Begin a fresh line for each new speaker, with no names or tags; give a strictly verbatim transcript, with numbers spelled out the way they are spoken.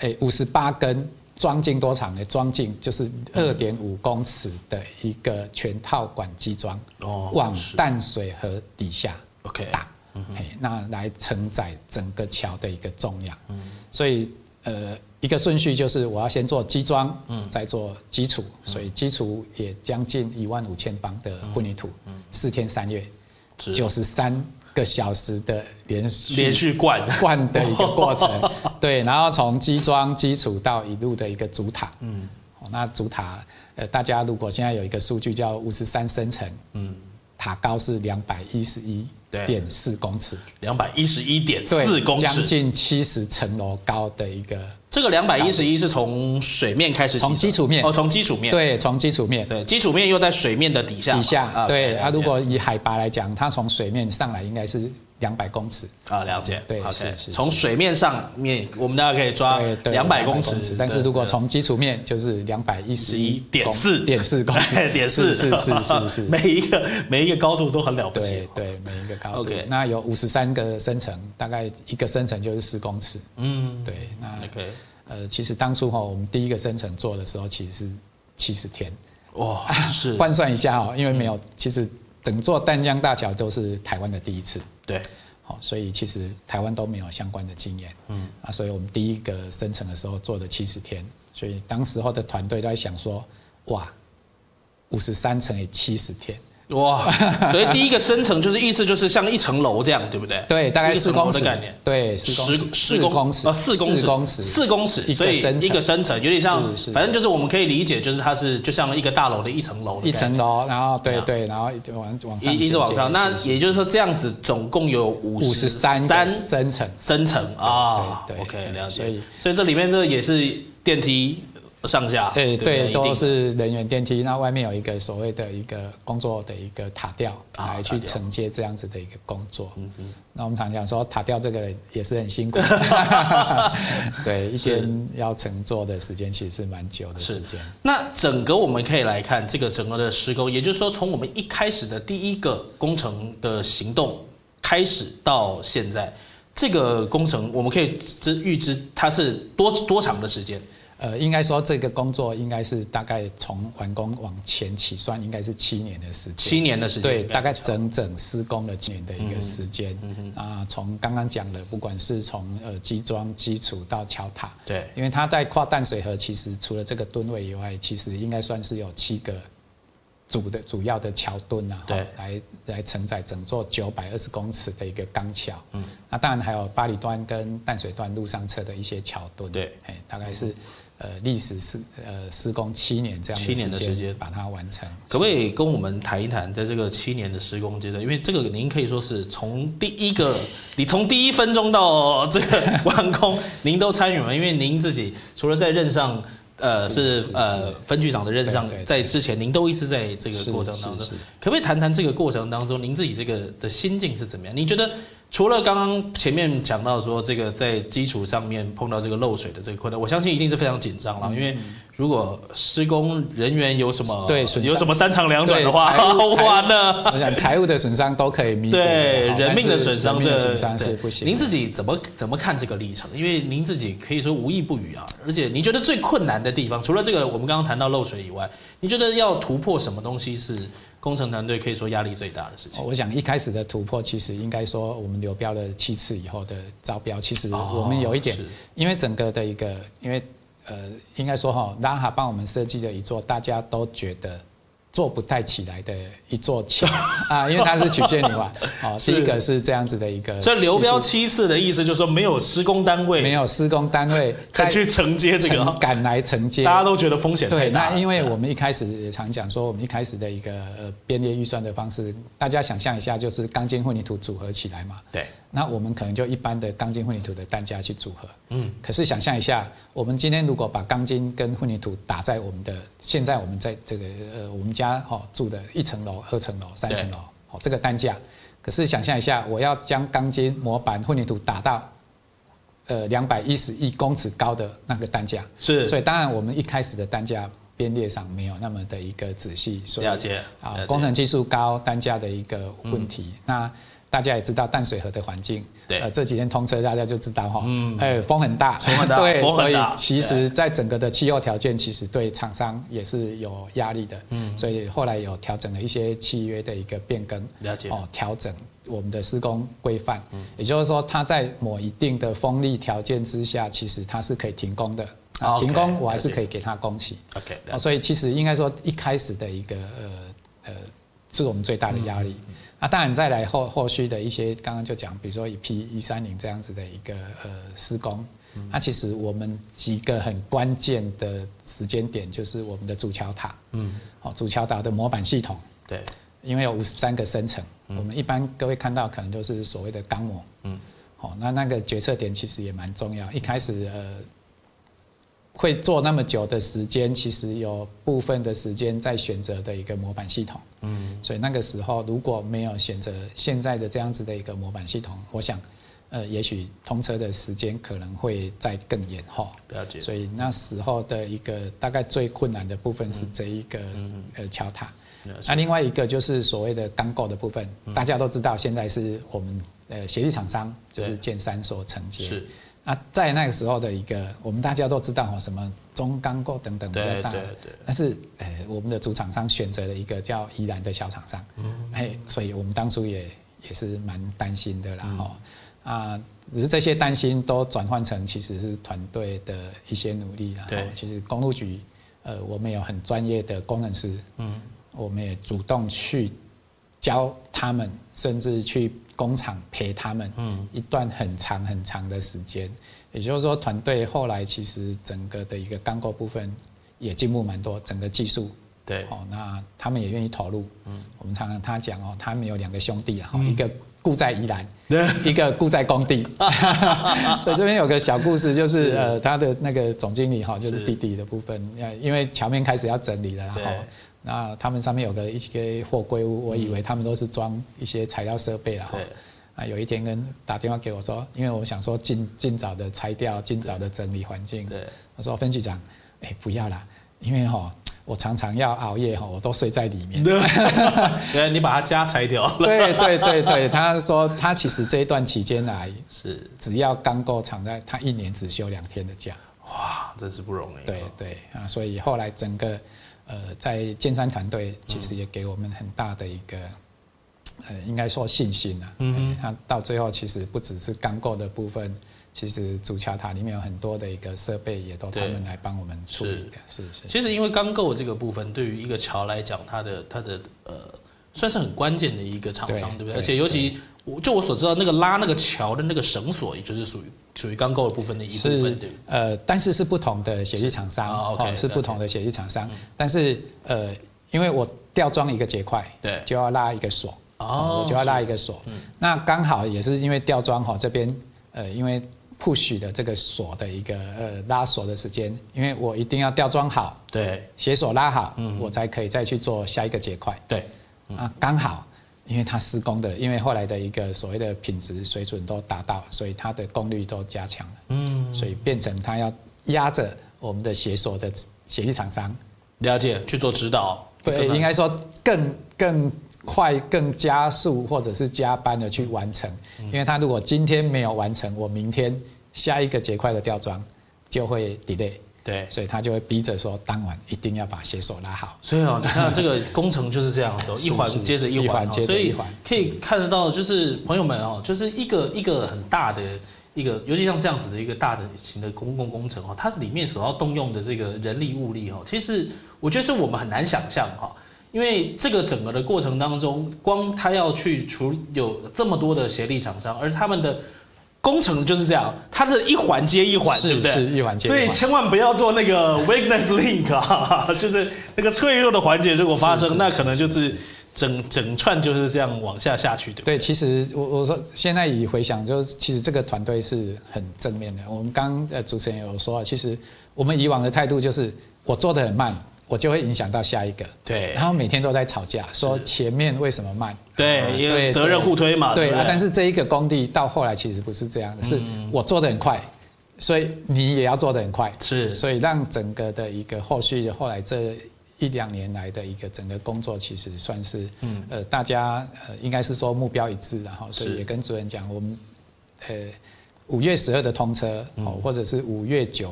诶五十八根，装进多长呢？装进就是二点五公尺的一个全套管基桩，哦、往淡水河底下打，嗯、那来承载整个桥的一个重量。嗯、所以呃一个顺序就是我要先做基桩，嗯、再做基础，所以基础也将近一万五千方的混凝土，四、嗯、天三夜，九十三个小时的连续
连续灌
灌的一个过程，对，然后从基桩基础到一路的一个主塔，嗯，那主塔呃，大家如果现在有一个数据叫五十三升层，嗯，塔高是两百一十一点四公尺，
两百一十一点四公尺，
将近七十层楼高的一个。
这个两百一十一是从水面开始，
从基础面
哦，从基础面，
对，从基础面，
对，基础面又在水面的底下，
底下，对啊，如果以海拔来讲，它从水面上来应该是两百公尺
啊，了解，
对，
是是，从水面上面，我们大家可以抓两百公尺，
但是如果从基础面就是两百一十一
点四
点四公尺，
点四，
是是是是，
每一个每一个高度都很了不起，
对对，每一个高度，OK， 那有五十三个升层，大概一个升层就是十公尺，嗯，对，那 OK。呃，其实当初哈，我们第一个升层做的时候，其实是七十天，哇，是换算一下哈，因为没有，其实整座淡江大桥都是台湾的第一次，
对，
好，所以其实台湾都没有相关的经验，嗯，啊，所以我们第一个升层的时候做了七十天，所以当时候的团队都在想说，哇，五十三乘以七十天。
哇，所以第一个升层就是意思就是像一层楼这样，对不对？
对，大概四公尺
的概念，
对，四公尺，
四公尺，呃，四公尺，
公尺，
四公尺，所以一个升层有点像，反正就是我们可以理解，就是它是就像一个大楼的一层楼，
一层楼，然后对对，然后往往上
一直往上，那也就是说这样子总共有五十三
升层，
升层啊，对 ，OK， 了解。所以所以这里面这也是电梯。上下
对对，都是人员电梯。那外面有一个所谓的一个工作的一个塔吊，来去承接这样子的一个工作。嗯嗯。那我们常讲说塔吊这个也是很辛苦，对，一天要乘坐的时间其实是蛮久的时间。
那整个我们可以来看这个整个的施工，也就是说从我们一开始的第一个工程的行动开始到现在，这个工程我们可以知预知它是多多长的时间？
呃，应该说这个工作应该是大概从完工往前起算，应该是七年的时间。
七年的时间，
对，大概整整施工了七年的一个时间。嗯啊，从刚刚讲的，不管是从呃基桩基础到桥塔，
对，
因为它在跨淡水河，其实除了这个吨位以外，其实应该算是有七个主的主要的桥墩啊，
对，
来来承载整座九百二十公尺的一个钢桥。嗯，那当然还有八里段跟淡水段陆上侧的一些桥墩。
对，
哎，大概是。呃，历时是呃施工七年这样
七年的时间
把它完成，
可不可以跟我们谈一谈，在这个七年的施工阶段，因为这个您可以说是从第一个，你从第一分钟到这个完工，您都参与了，因为您自己除了在任上，呃，是, 是呃分局长的任上，在之前您都一直在这个过程当中，可不可以谈谈这个过程当中，您自己这个的心境是怎么样？你觉得？除了刚刚前面讲到说这个在基础上面碰到这个漏水的这个困难，我相信一定是非常紧张了，因为如果施工人员有什么
对
有什么三长两短的话，完了，
我想财务的损伤都可以弥补，
对人命的损伤，
这损伤是不行。
您自己怎么怎么看这个历程？因为您自己可以说无意不语啊，而且你觉得最困难的地方，除了这个我们刚刚谈到漏水以外，你觉得要突破什么东西是？工程团队可以说压力最大的事情。
我想一开始的突破，其实应该说我们流标了七次以后的招标，其实我们有一点，哦、因为整个的一个，因为呃，应该说哈，拉哈帮我们设计的一座大家都觉得做不太起来的一座桥啊，因为它是曲线泥瓦。哦，第一个是这样子的一个。
所以流标七次的意思就是说没有施工单位，
没有施工单位
再去承接这个，
赶来承接，
大家都觉得风险太大。
对，那因为我们一开始也常讲说，我们一开始的一个呃编列预算的方式，大家想象一下，就是钢筋混凝土组合起来嘛。
对。
那我们可能就一般的钢筋混凝土的单价去组合，嗯，可是想象一下，我们今天如果把钢筋跟混凝土打在我们的现在我们在这个呃我们家哈住的一层楼、二层楼、三层楼，哦这个单价，可是想象一下，我要将钢筋、模板、混凝土打到呃两百一十一公尺高的那个单价，
是，
所以当然我们一开始的单价编列上没有那么的一个仔细，所以
了解
啊工程技术高，单价的一个问题，嗯、那。 大家也知道淡水河的环境，
对，
呃，这几天通车大家就知道哈，嗯，哎，风很大，
风很大，
对，
风很大，
所以其实在整个的气候条件，其实对厂商也是有压力的，嗯，所以后来有调整了一些契约的一个变更，
了解，
哦，调整我们的施工规范，嗯，也就是说，它在某一定的风力条件之下，其实它是可以停工的。啊，停工我还是可以给他工期
，OK，
哦，所以其实应该说一开始的一个呃呃是我们最大的压力。嗯、啊，当然再来后后续的一些，刚刚就讲，比如说以 P 一三零这样子的一个呃施工，那、嗯啊、其实我们几个很关键的时间点就是我们的主桥塔，嗯，哦，主桥塔的模板系统，
对，
因为有五十三个升层，嗯、我们一般各位看到可能都是所谓的钢模，嗯，哦，那那个决策点其实也蛮重要，一开始呃。会做那么久的时间，其实有部分的时间在选择的一个模板系统，嗯，所以那个时候如果没有选择现在的这样子的一个模板系统，我想，呃，也许通车的时间可能会再更延后。
了解。
所以那时候的一个大概最困难的部分是这一个、嗯、呃桥塔，那另外一个就是所谓的钢构的部分，嗯、大家都知道现在是我们呃协力厂商就是建三所承接。是。啊，在那个时候的一个，我们大家都知道哈，什么中钢构等等比较大的，但是呃，我们的主厂商选择了一个叫宜兰的小厂商，嗯，哎，所以我们当初也也是蛮担心的啦，哈、嗯，啊，只是这些担心都转换成其实是团队的一些努力啦，对，其实公路局，呃，我们有很专业的工程师，嗯，我们也主动去教他们，甚至去工厂陪他们一段很长很长的时间，也就是说，团队后来其实整个的一个钢构部分也进步蛮多，整个技术对哦，那他们也愿意投入。嗯，我们常常他讲哦，他们有两个兄弟啊，嗯、一个雇在宜兰，一个雇在工地，所以这边有个小故事，就是呃，他的那个总经理哈，就是弟弟的部分，因为桥面开始要整理了，然后。那他们上面有个一些货柜屋，我以为他们都是装一些材料设备啦。对。啊，有一天跟打电话给我说，因为我想说尽尽早的拆掉，尽早的整理环境。对。我说分局长，哎、欸，不要啦，因为哈，我常常要熬夜哈，我都睡在里面。
对，你把他家拆掉了。
对对对对，他说他其实这一段期间来是只要钢构厂在，他一年只休两天的假。
哇，真是不容易。
对对啊，所以后来整个。呃，在建山团队其实也给我们很大的一个，呃，应该说信心啊。嗯，他到最后其实不只是钢构的部分，其实主桥塔里面有很多的一个设备也都他们来帮我们处理的。是是。
其实因为钢构这个部分，对于一个桥来讲，它的它的呃，算是很关键的一个厂商， 对, 对不对？而且尤其我就我所知道，那个拉那个桥的那个绳索，也就是属于属于钢构的部分的一部分，对。
呃，但是是不同的协力厂商，哦 ，OK， 是不同的协力厂商。但是呃，因为我吊装一个结块，对，就要拉一个锁，哦，我就要拉一个锁。嗯，那刚好也是因为吊装哈这边，呃，因为 push 的这个锁的一个呃拉锁的时间，因为我一定要吊装好，对，鞋锁拉好，嗯，我才可以再去做下一个结块，对，啊，刚好。因为它施工的，因为后来的一个所谓的品质水准都达到，所以它的功率都加强了。嗯，所以变成它要压着我们的鞋锁的协力厂商，
了解去做指导。
对，应该说更更快、更加速或者是加班的去完成。嗯、因为它如果今天没有完成，我明天下一个结块的吊装就会 delay。对，所以他就会逼着说，当晚一定要把鞋锁拉好。
所以哦，你看这个工程就是这样的时候，一环接着一环，所以可以看得到，就是朋友们哦，就是一个一个很大的一个，尤其像这样子的一个大的型的公共工程哦，它里面所要动用的这个人力物力哦，其实我觉得是我们很难想象哈，因为这个整个的过程当中，光他要去处有这么多的协力厂商，而他们的 工程就是这样，它是一环接一环，对不对？
是一环接一环。
所以千万不要做那个 weakness link 啊，就是那个脆弱的环节，如果发生，那可能就是整整串就是这样往下下去的。
对，其实我我说现在以回想，就是其实这个团队是很正面的。我们刚呃主持人有说，其实我们以往的态度就是我做得很慢， 我就会影响到下一个，对，然后每天都在吵架，说前面为什么慢？对，因为责任互推嘛。对啊，但是这一个工地到后来其实不是这样的，是我做得很快，所以你也要做得很快，是，所以让整个的一个后续后来这一一两年来的一个整个工作，其实算是，嗯，呃，大家呃应该是说目标一致，然后所以也跟主任讲，我们，呃，五月十二的通车，哦，或者是五月九